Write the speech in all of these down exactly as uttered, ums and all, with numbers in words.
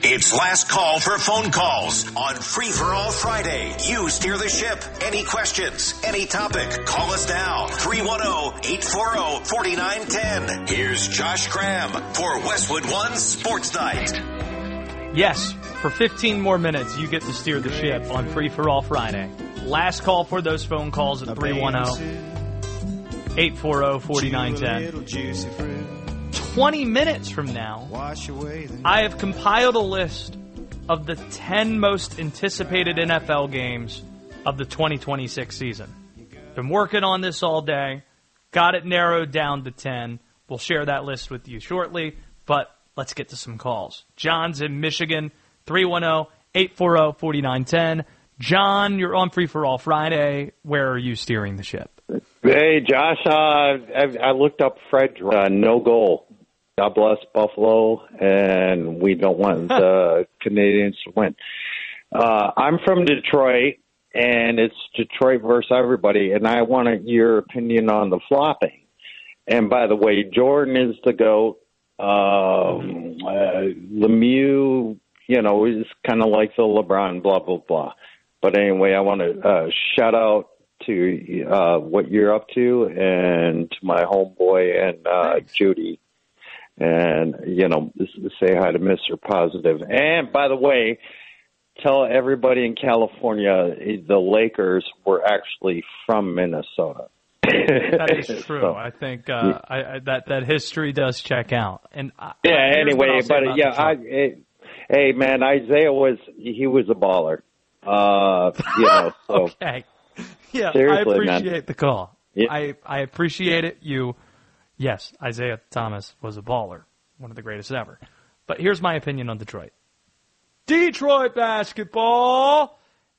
It's last call for phone calls on Free for All Friday. You steer the ship. Any questions, any topic, call us now. three one zero, eight four zero, four nine one zero. Here's Josh Graham for Westwood One Sports Night. Yes, for fifteen more minutes, you get to steer the ship on Free for All Friday. Last call for those phone calls at three one zero, eight four zero, four nine one zero. twenty minutes from now, I have compiled a list of the ten most anticipated N F L games of the twenty twenty-six season. Been working on this all day, got it narrowed down to ten. We'll share that list with you shortly, but let's get to some calls. John's in Michigan, three one zero, eight four zero, four nine one zero. John, you're on Free for All Friday. Where are you steering the ship? Hey, Josh, uh, I, I looked up Fred, uh, no goal. God bless Buffalo, and we don't want the Canadians to win. Uh, I'm from Detroit, and it's Detroit versus everybody, and I wanted your opinion on the flopping. And by the way, Jordan is the GOAT. Um, uh, Lemieux, you know, is kind of like the LeBron, blah, blah, blah. But anyway, I want to uh, shout out to uh, what you're up to and to my homeboy and uh, Judy. And, you know, say hi to Mister Positive. And, by the way, tell everybody in California the Lakers were actually from Minnesota. That is true. So, I think uh, I, I, that that history does check out. And I, yeah. Anyway, but yeah, I, it, hey man, Isaiah was he was a baller. Uh, you know. So, okay. Yeah, seriously, I appreciate man. the call. Yeah. I I appreciate it. You, yes, Isaiah Thomas was a baller, one of the greatest ever. But here's my opinion on Detroit. Detroit basketball.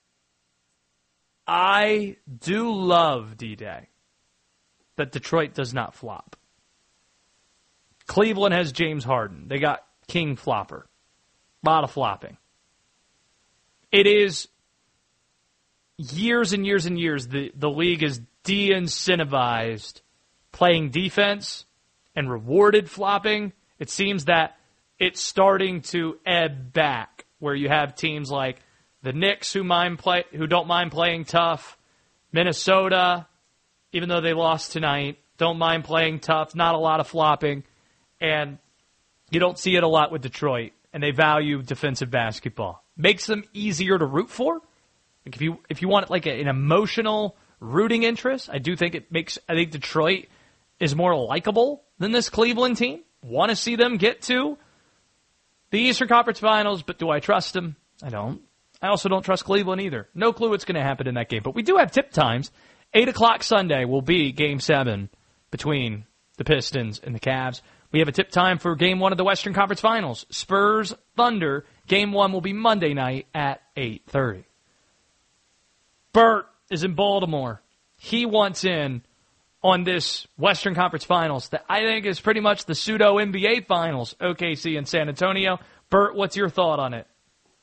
I do love D-Day. That Detroit does not flop. Cleveland has James Harden. They got King Flopper. A lot of flopping. It is years and years and years the, the league is de-incentivized playing defense and rewarded flopping. It seems that it's starting to ebb back where you have teams like the Knicks who mind play who don't mind playing tough, Minnesota, even though they lost tonight, don't mind playing tough, not a lot of flopping, and you don't see it a lot with Detroit, and they value defensive basketball. Makes them easier to root for. Like if you if you want like a, an emotional rooting interest, I do think it makes, I think Detroit is more likable than this Cleveland team. Want to see them get to the Eastern Conference Finals, but do I trust them? I don't. I also don't trust Cleveland either. No clue what's going to happen in that game, but we do have tip times. eight o'clock Sunday will be Game seven between the Pistons and the Cavs. We have a tip time for Game one of the Western Conference Finals. Spurs, Thunder. Game one will be Monday night at eight thirty. Bert is in Baltimore. He wants in on this Western Conference Finals that I think is pretty much the pseudo-N B A Finals, O K C and San Antonio. Bert, what's your thought on it?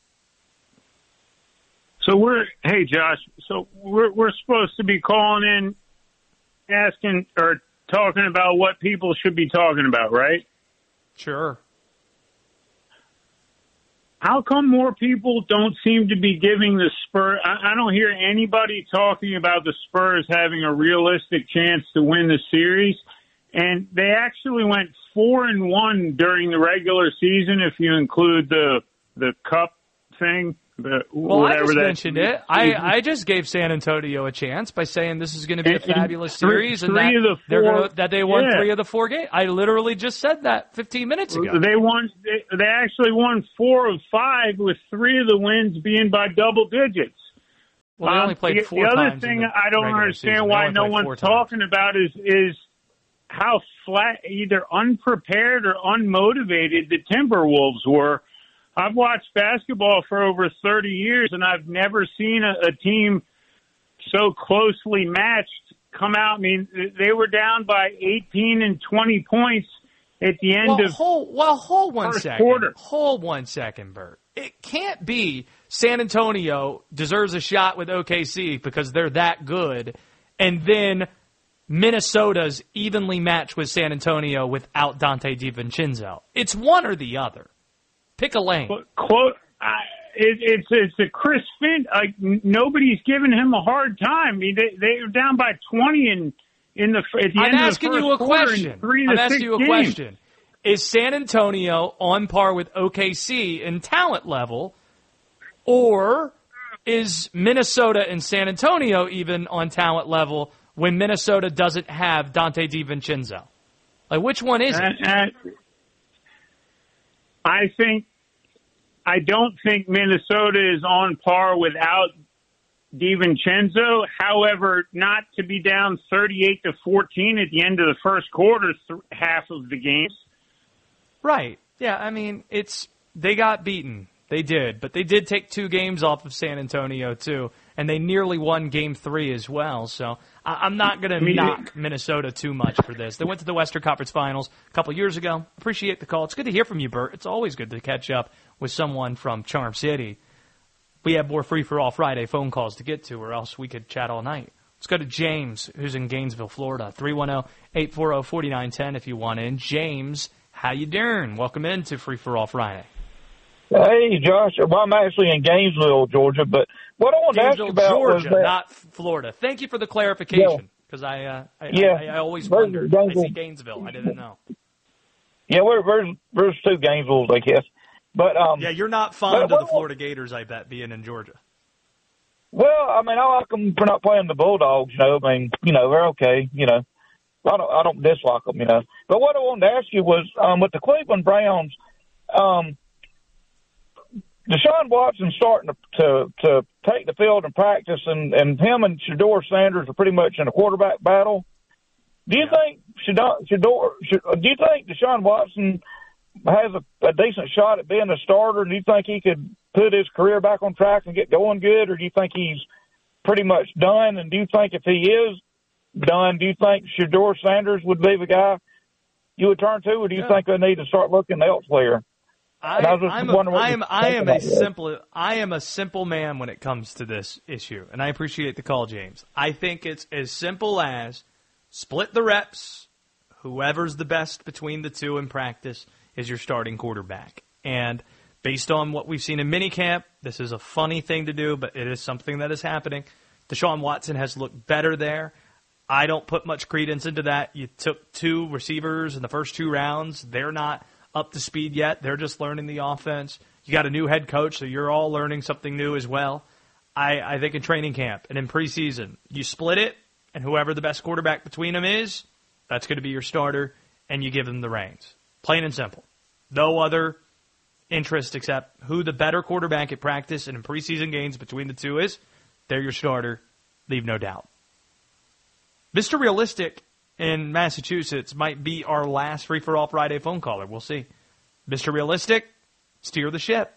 So we're, hey Josh, so we're we're supposed to be calling in, asking or talking about what people should be talking about, right? Sure. How come more people don't seem to be giving the Spurs? I, I don't hear anybody talking about the Spurs having a realistic chance to win the series, and they actually went four and one during the regular season if you include the the cup thing. The, well, I just that mentioned it. I, I just gave San Antonio a chance by saying this is going to be a fabulous and three, series and three that, of the they're four, gonna, that they won yeah. three of the four games. I literally just said that fifteen minutes ago. They won. They, they actually won four of five, with three of the wins being by double digits. Well, they only played um, four the, the other times thing in the I don't understand season. why no one's talking about is is how flat, either unprepared or unmotivated the Timberwolves were. I've watched basketball for over thirty years, and I've never seen a, a team so closely matched come out. I mean, they were down by eighteen and twenty points at the end well, of hold, well, hold one first second. quarter. Hold one second, Bert. It can't be San Antonio deserves a shot with O K C because they're that good, and then Minnesota's evenly matched with San Antonio without Dante DiVincenzo. It's one or the other. Pick a lane. Quote. I, it, it's it's a Chris Finn. Like nobody's giving him a hard time. I mean, they they were down by twenty in in the at the I'm end asking of the first you a quarter question. in three to I'm six asking you a games. question. Is San Antonio on par with O K C in talent level, or is Minnesota and San Antonio even on talent level when Minnesota doesn't have Dante DiVincenzo? Like, which one is it? Uh, uh, I think I don't think Minnesota is on par without DiVincenzo. However, not to be down thirty-eight to fourteen at the end of the first quarter, th- half of the games. Right. Yeah, I mean, it's they got beaten. They did, but they did take two games off of San Antonio, too, and they nearly won game three as well. So I- I'm not going to I mean, knock Minnesota too much for this. They went to the Western Conference Finals a couple years ago. Appreciate the call. It's good to hear from you, Bert. It's always good to catch up with someone from Charm City. We have more Free-for-All Friday phone calls to get to, or else we could chat all night. Let's go to James, who's in Gainesville, Florida. three one zero, eight four zero, four nine one zero if you want in. James, how you doing? Welcome into Free-for-All Friday. Hey, Josh. Well, I'm actually in Gainesville, Georgia, but what I wanted to ask you about Georgia, was that, not Florida. Thank you for the clarification, because I, uh, I, Yeah. I, I always Where's wondered. Gainesville? I see Gainesville. I didn't know. yeah, we're, we're, there's two Gainesvilles, I guess. But, um, Yeah, you're not fond but- of the Florida Gators, I bet, being in Georgia. well, I mean, I like them for not playing the Bulldogs, you know. I mean, you know, they're okay, you know. I don't, I don't dislike them, you know. But what I wanted to ask you was, um, with the Cleveland Browns, um, Deshaun Watson starting to, to to take the field in practice, and, and him and Shedeur Sanders are pretty much in a quarterback battle. Do you Yeah. think Shedeur, Shedeur, Shedeur, do you think Deshaun Watson has a, a decent shot at being a starter? Do you think he could put his career back on track and get going good, or do you think he's pretty much done? And do you think if he is done, do you think Shedeur Sanders would be the guy you would turn to, or do you Yeah. think they need to start looking elsewhere? I, I was just I'm a, wondering what I you am, I think am about a that. simple, I am a simple man when it comes to this issue, and I appreciate the call, James. I think it's as simple as split the reps. Whoever's the best between the two in practice is your starting quarterback. And based on what we've seen in minicamp, this is a funny thing to do, but it is something that is happening. Deshaun Watson has looked better there. I don't put much credence into that. You took two receivers in the first two rounds. They're not up to speed yet. They're just learning the offense. You got a new head coach, so you're all learning something new as well. I, I think in training camp and in preseason, you split it, and whoever the best quarterback between them is, that's going to be your starter, and you give them the reins. Plain and simple. No other interest except who the better quarterback at practice and in preseason games between the two is. They're your starter. Leave no doubt. Mister Realistic in Massachusetts might be our last Free-for-All Friday phone caller. We'll see. Mister Realistic, steer the ship.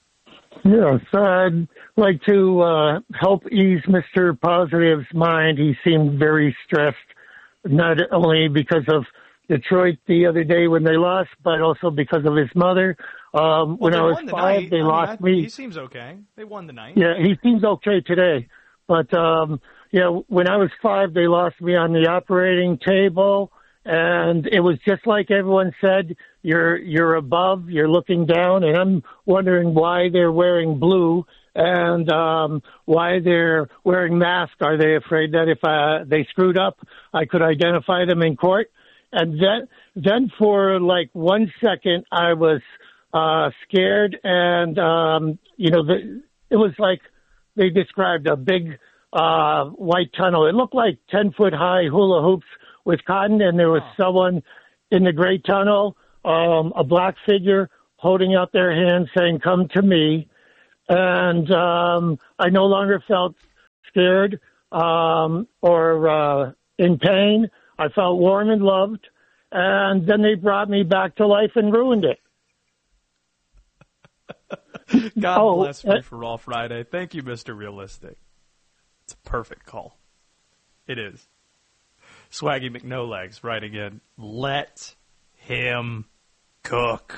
Yes, I'd like to uh, help ease Mister Positive's mind. He seemed very stressed, not only because of Detroit the other day when they lost, but also because of his mother. Um, Well, when they I was won the five, night. they I mean, lost I- me. He seems okay. They won the night. Yeah, he seems okay today. But, um, yeah, when I was five, they lost me on the operating table. And it was just like everyone said, you're, you're above, you're looking down. And I'm wondering why they're wearing blue and, um, why they're wearing masks. Are they afraid that if uh, they screwed up, I could identify them in court? And then, then for like one second, I was, uh, scared. And, um, you know, the, it was like, they described a big uh, white tunnel. It looked like ten-foot-high hula hoops with cotton, and there was Oh. someone in the gray tunnel, um, a black figure, holding out their hand saying, "Come to me." And um, I no longer felt scared um, or uh, in pain. I felt warm and loved. And then they brought me back to life and ruined it. God Oh, bless uh, Free-for-All Friday. Thank you, Mister Realistic. It's a perfect call. It is. Swaggy McNolegs writing in, let him cook.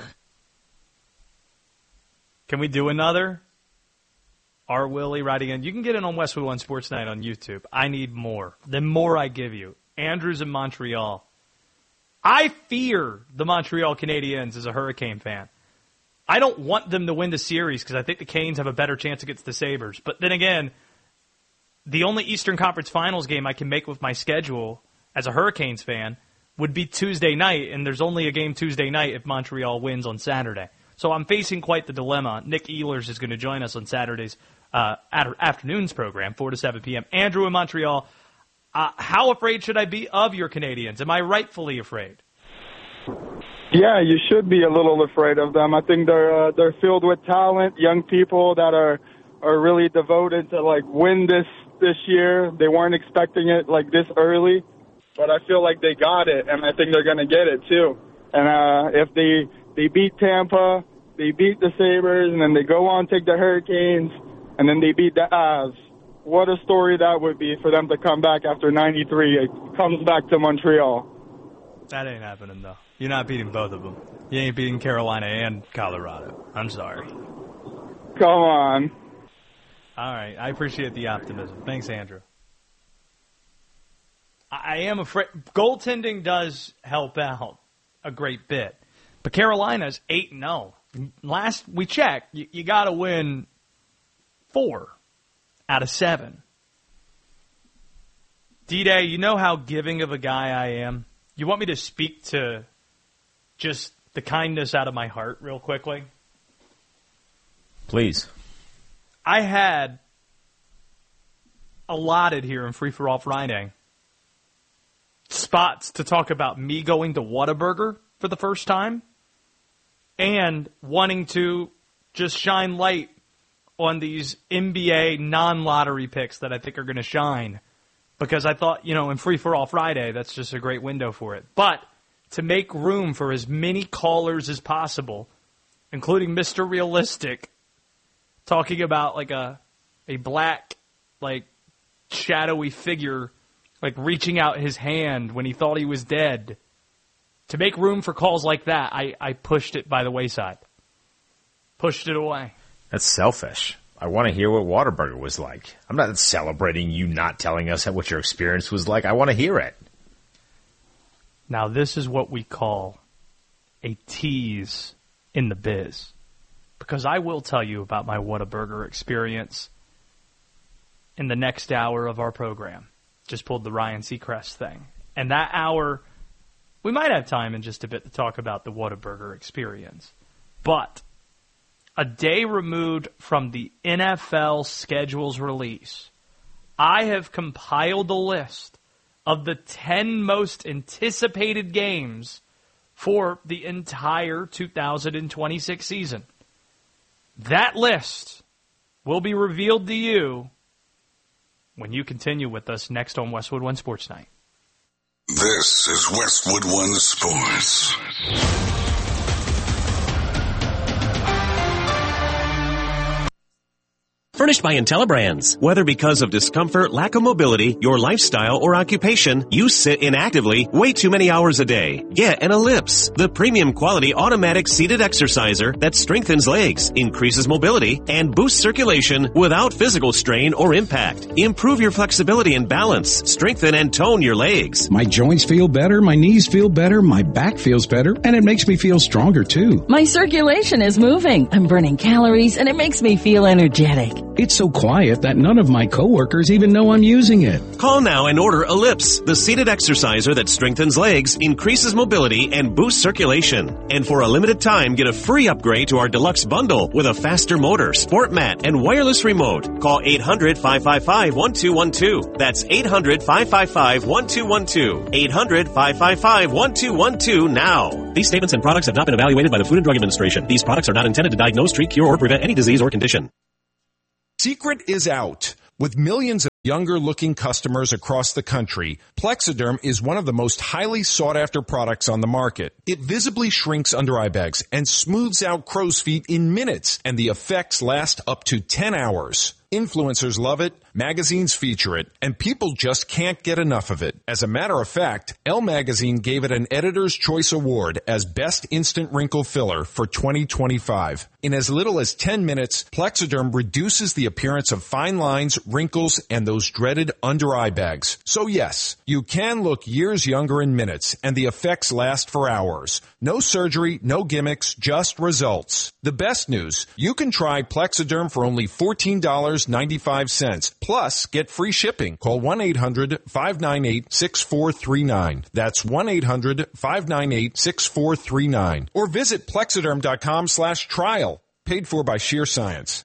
Can we do another? R. Willie writing in, you can get in on Westwood One Sports Night on YouTube. I need more. The more I give you. Andrew's in Montreal. I fear the Montreal Canadiens as a Hurricane fan. I don't want them to win the series because I think the Canes have a better chance against the Sabres. But then again, the only Eastern Conference Finals game I can make with my schedule as a Hurricanes fan would be Tuesday night, and there's only a game Tuesday night if Montreal wins on Saturday. So I'm facing quite the dilemma. Nick Ehlers is going to join us on Saturday's uh, afternoons program, four to seven p.m. Andrew in Montreal, uh, how afraid should I be of your Canadians? Am I rightfully afraid? Yeah, you should be a little afraid of them. I think they're uh, they're filled with talent, young people that are are really devoted to like win this this year. They weren't expecting it like this early, but I feel like they got it, and I think they're going to get it too. And uh, if they they beat Tampa, they beat the Sabres, and then they go on take the Hurricanes, and then they beat the Avs. What a story that would be for them to come back after ninety-three. It comes back to Montreal. That ain't happening, though. You're not beating both of them. You ain't beating Carolina and Colorado. I'm sorry. Come on. All right. I appreciate the optimism. Thanks, Andrew. I am afraid. Goaltending does help out a great bit. But Carolina's eight and oh. Last we checked, you, you got to win four out of seven. D-Day, you know how giving of a guy I am? You want me to speak to just the kindness out of my heart real quickly? Please. I had allotted here in Free For All Friday spots to talk about me going to Whataburger for the first time and wanting to just shine light on these N B A non-lottery picks that I think are going to shine. Because I thought, you know, in Free For All Friday, that's just a great window for it. But to make room for as many callers as possible, including Mister Realistic, talking about like a a black, like, shadowy figure, like reaching out his hand when he thought he was dead. To make room for calls like that, I, I pushed it by the wayside. Pushed it away. That's selfish. I want to hear what Whataburger was like. I'm not celebrating you not telling us what your experience was like. I want to hear it. Now, this is what we call a tease in the biz. Because I will tell you about my Whataburger experience in the next hour of our program. Just pulled the Ryan Seacrest thing. And that hour, we might have time in just a bit to talk about the Whataburger experience. But a day removed from the N F L schedule's release, I have compiled a list of the ten most anticipated games for the entire two thousand twenty-six season. That list will be revealed to you when you continue with us next on Westwood One Sports Night. This is Westwood One Sports. Furnished by IntelliBrands. Whether because of discomfort, lack of mobility, your lifestyle, or occupation, you sit inactively way too many hours a day. Get an Ellipse, the premium quality automatic seated exerciser that strengthens legs, increases mobility, and boosts circulation without physical strain or impact. Improve your flexibility and balance. Strengthen and tone your legs. My joints feel better, my knees feel better, my back feels better, and it makes me feel stronger too. My circulation is moving. I'm burning calories, and it makes me feel energetic. It's so quiet that none of my coworkers even know I'm using it. Call now and order Ellipse, the seated exerciser that strengthens legs, increases mobility, and boosts circulation. And for a limited time, get a free upgrade to our deluxe bundle with a faster motor, sport mat, and wireless remote. Call eight hundred, five five five, one two one two. That's eight hundred, five five five, one two one two. eight hundred, five five five, one two one two now. These statements and products have not been evaluated by the Food and Drug Administration. These products are not intended to diagnose, treat, cure, or prevent any disease or condition. Secret is out. With millions of younger-looking customers across the country, Plexiderm is one of the most highly sought-after products on the market. It visibly shrinks under eye bags and smooths out crow's feet in minutes, and the effects last up to ten hours. Influencers love it, Magazines feature it, and people just can't get enough of it. As a matter of fact, Elle Magazine gave it an Editor's Choice Award as Best Instant Wrinkle Filler for twenty twenty-five. In as little as ten minutes, Plexiderm reduces the appearance of fine lines, wrinkles, and those dreaded under-eye bags. So yes, you can look years younger in minutes, and the effects last for hours. No surgery, no gimmicks, just results. The best news, you can try Plexiderm for only fourteen dollars and ninety-five cents. Plus, get free shipping. Call one eight hundred five nine eight six four three nine. That's one eight hundred five nine eight six four three nine. Or visit plexiderm.com slash trial. Paid for by Sheer Science.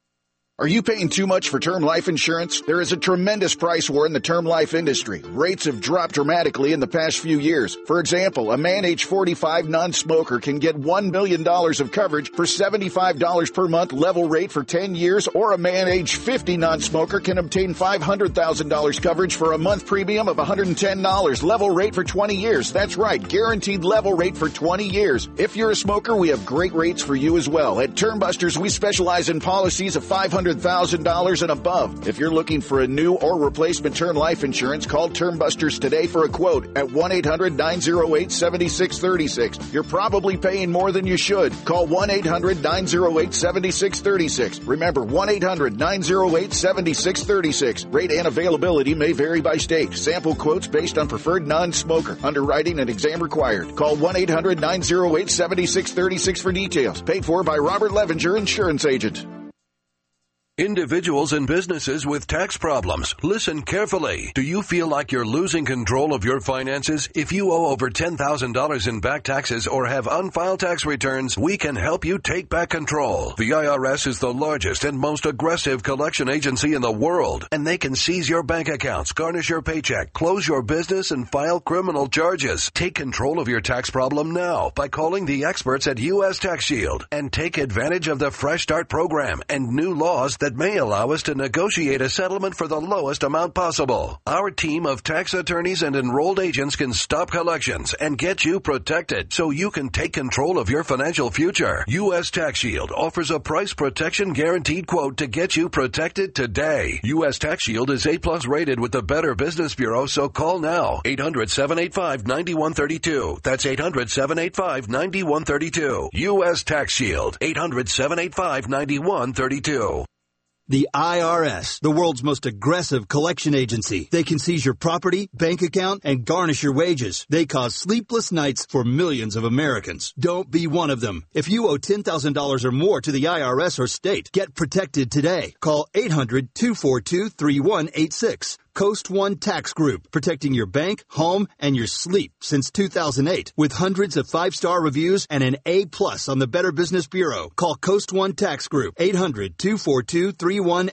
Are you paying too much for term life insurance? There is a tremendous price war in the term life industry. Rates have dropped dramatically in the past few years. For example, a man age forty-five non-smoker can get one million dollars of coverage for seventy-five dollars per month level rate for ten years, or a man age fifty non-smoker can obtain five hundred thousand dollars coverage for a month premium of one hundred ten dollars level rate for twenty years. That's right, guaranteed level rate for twenty years. If you're a smoker, we have great rates for you as well. At Termbusters, we specialize in policies of five hundred thousand dollars and above. If you're looking for a new or replacement term life insurance, call Termbusters today for a quote at one eight hundred nine oh eight seven six three six. You're probably paying more than you should. Call one eight hundred nine oh eight seven six three six. Remember, one eight hundred nine oh eight seven six three six. Rate and availability may vary by state. Sample quotes based on preferred non-smoker. Underwriting and exam required. Call one eight hundred nine oh eight seven six three six for details. Paid for by Robert Levinger, Insurance Agent. Individuals and businesses with tax problems, listen carefully. Do you feel like you're losing control of your finances? If you owe over ten thousand dollars in back taxes or have unfiled tax returns, we can help you take back control. The I R S is the largest and most aggressive collection agency in the world, and they can seize your bank accounts, garnish your paycheck, close your business, and file criminal charges. Take control of your tax problem now by calling the experts at U S Tax Shield and take advantage of the Fresh Start program and new laws that that may allow us to negotiate a settlement for the lowest amount possible. Our team of tax attorneys and enrolled agents can stop collections and get you protected so you can take control of your financial future. U S Tax Shield offers a price protection guaranteed quote to get you protected today. U S Tax Shield is A plus rated with the Better Business Bureau, so call now. eight hundred seven eight five nine one three two. That's eight hundred seven eight five nine one three two. U S Tax Shield. eight hundred seven eight five nine one three two. The I R S, the world's most aggressive collection agency. They can seize your property, bank account, and garnish your wages. They cause sleepless nights for millions of Americans. Don't be one of them. If you owe ten thousand dollars or more to the I R S or state, get protected today. Call eight hundred two four two three one eight six. Coast One Tax Group, protecting your bank, home, and your sleep since two thousand eight. With hundreds of five-star reviews and an A plus on the Better Business Bureau. Call Coast One Tax Group, eight hundred two four two three one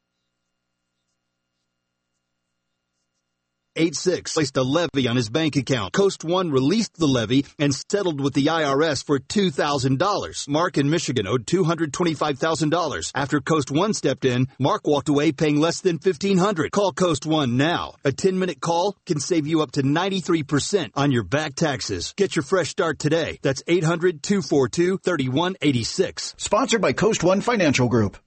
eight six. Placed a levy on his bank account. Coast One released the levy and settled with the I R S for two thousand dollars. Mark in Michigan owed two hundred twenty-five thousand dollars. After Coast One stepped in, Mark walked away paying less than fifteen hundred dollars. Call Coast One now. A ten-minute call can save you up to ninety-three percent on your back taxes. Get your fresh start today. That's eight hundred two four two three one eight six. Sponsored by Coast One Financial Group.